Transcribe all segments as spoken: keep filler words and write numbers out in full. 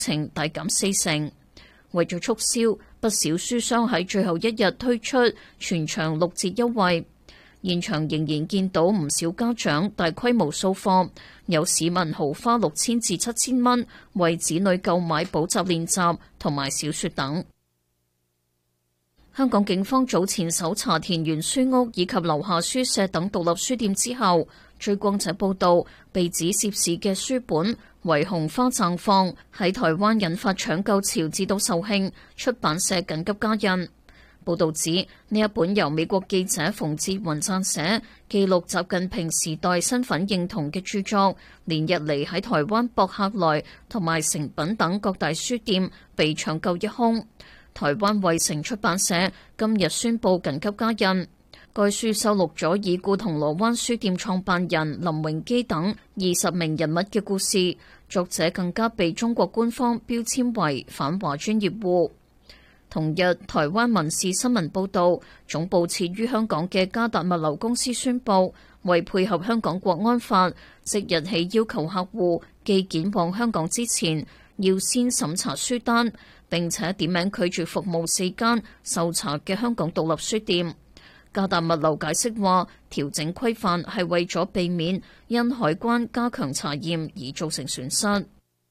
程大減四成。為咗促銷，不少書商喺最後一日推出全場六折優惠。現場仍然見到唔少家長大規模掃貨，有市民豪花六千至七千蚊為子女購買補習練習同埋小說等。香港警方早前搜查田園書屋以及樓下書舍等獨立書店之後，追光者報道被指涉事嘅書本為《紅花綻放》，喺台灣引發搶購潮至到售罄，出版社緊急加印。報道指呢一本由美國記者馮志雲撰寫，記錄習近平時代身份認同嘅著作，連日嚟喺台灣博客來同埋誠品等各大書店被搶購一空。台灣衛城出版社今日宣布緊急加印，該書收錄咗已故銅鑼灣書店創辦人林榮基等二十名人物嘅故事，作者更加被中國官方標籤為反華專業戶。同日，台灣民視新聞報導，總部設於香港嘅嘉達物流公司宣布，為配合香港國安法，即日起要求客戶寄件往香港之前，要先審查書單，並且點名拒絕服務四間受查嘅香港獨立書店。嘉達物流解釋話，調整規範係為咗避免因海關加強查驗而造成損失。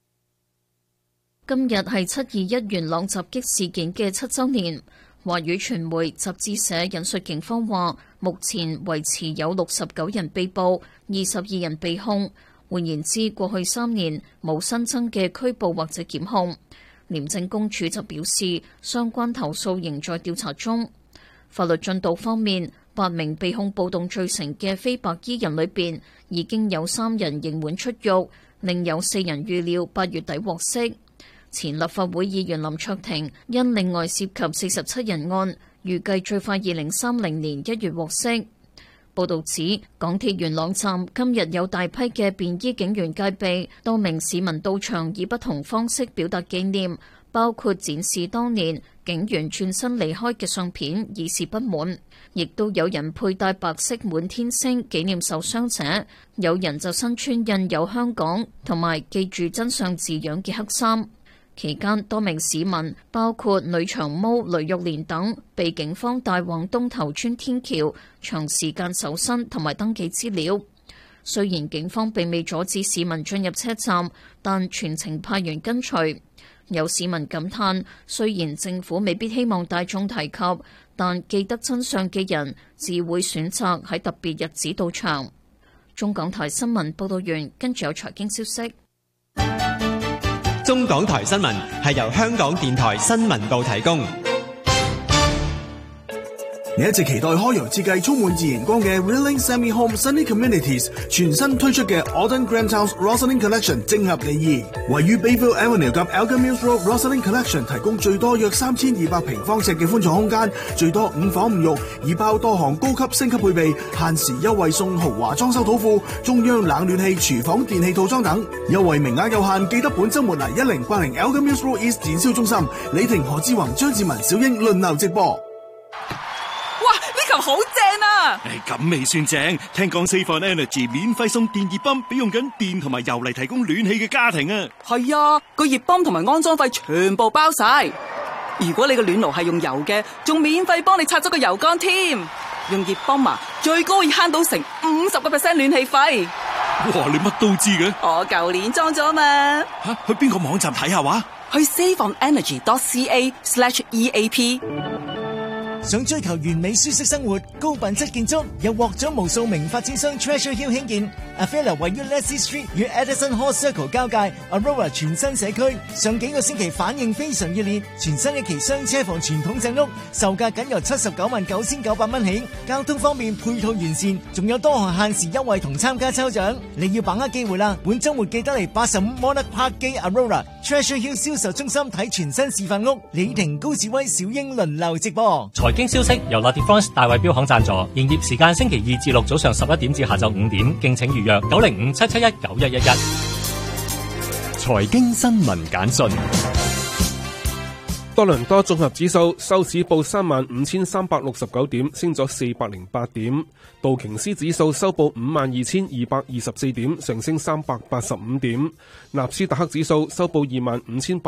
今日係七二一元朗襲擊事件嘅七週年。華語傳媒集誌社引述警方話，目前維持有六十九人被捕，二十二人被控。換言之，過去三年冇新增嘅拘捕或者檢控。廉政公署就表示，相關投訴仍在調查中。法律進度方面，八名被控暴動罪成嘅非白衣人裏邊，已經有三人刑滿出獄，另有四人預料八月底獲釋。前立法會議員林卓廷因另外涉及四十七人案，預計最快二零三零年一月獲釋。報導指，港鐵元朗站今日有大批嘅便衣警員戒備，多名市民到場以不同方式表達紀念，包括展示當年警員轉身離開嘅相片，以示不滿；亦都有人佩戴白色滿天星紀念受傷者，有人就身穿印有香港同埋記住真相字樣嘅黑衫。期間，多名市民，包括女長毛雷玉蓮等，被警方帶往東頭村天橋，長時間搜身同埋登記資料。雖然警方並未阻止市民進入車站，但全程派員跟隨。有市民感嘆，雖然政府未必希望大眾提及，但記得真相嘅人自會選擇喺特別日子到場。中港台新聞報道完，跟住有財經消息。 中港台新聞係由香港電台新聞部提供。 你一直期待開揚設計充滿自然光嘅 Rilling Semi Home Sunny Communities 全新推出嘅 Auden Grantown Rosalind Collection 正合你意。位於 Bayville Avenue 及 Elgin Mills Road Rosalind Collection 提供最多約三千二百平方尺嘅寬敞空間，最多五房五浴，已包多項高級升級配備，限時優惠送豪華裝修土庫、中央冷暖氣、廚房電器套裝等，優惠名額有限，記得本週末嚟一零八零 Elgin Mills Road East 展銷中心，李婷、何志宏、張志文、小英輪流直播。 好正啊！ 誒，咁未算正，聽講 Save On Energy 免費送電熱泵俾用緊電同埋油嚟提供暖氣嘅家庭啊！ 係啊，個熱泵同埋安裝費全部包晒。如果你個暖爐係用油嘅，仲免費幫你拆咗個油缸添。用熱泵啊，最高可以慳到成五十個 percent 暖氣費。 哇，你乜都知嘅？ 我舊年裝咗嘛。 吓，去邊個網站睇下話？ 去 saveonenergy.ca slash EAP。 想追求完美舒適生活、高品質建築，又獲獎無數名發展商 Treasure Hill 興建 Avella 位於 Leslie Street 與 Edison Hall Circle 交界 Aurora 全新社區，上幾個星期反應非常熱烈。全新一期雙車房傳統正屋，售價僅由七十九萬九千九百蚊起。交通方面配套完善，仲有多項限時優惠同參加抽獎，你要把握機會啦！本週末記得嚟八十五 Monarch Park 基 Aurora Treasure Hill 銷售中心睇全新示範屋，李婷、高志威、小英輪流直播。 財經消息由 Latifrance 大衛標行贊助，營業時間星期二至六早上十一點至下晝五點，敬請預約九零五七七一九一一一。 財經新聞簡訊。 多倫多綜合指數收市報三萬五千三百六十九點，升咗四百零八點。道瓊斯指數收報五萬二千二百二十四點，上升三百八十五點。納斯達克指數收報二萬五千